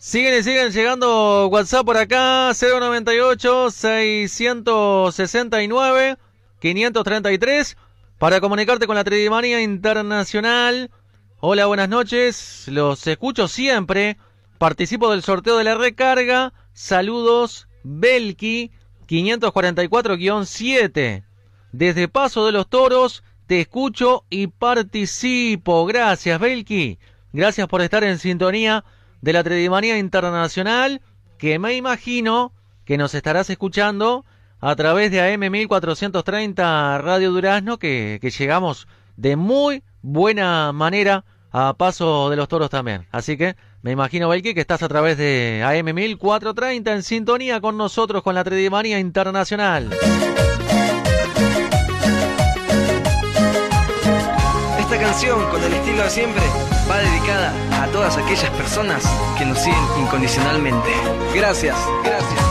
Siguen llegando WhatsApp por acá, 098-669-533, para comunicarte con la Tridimanía Internacional. Hola, buenas noches, los escucho siempre, participo del sorteo de la recarga, saludos, Belki, 544-7. Desde Paso de los Toros, te escucho y participo. Gracias, Belki, gracias por estar en sintonía de la Tridimanía Internacional, que me imagino que nos estarás escuchando a través de AM 1430 Radio Durazno, que llegamos de muy buena manera a Paso de los Toros también. Así que me imagino, Belki, que estás a través de AM 1430 en sintonía con nosotros, con la Tridimanía Internacional. Esta canción, con el estilo de siempre, va dedicada a todas aquellas personas que nos siguen incondicionalmente. Gracias, gracias.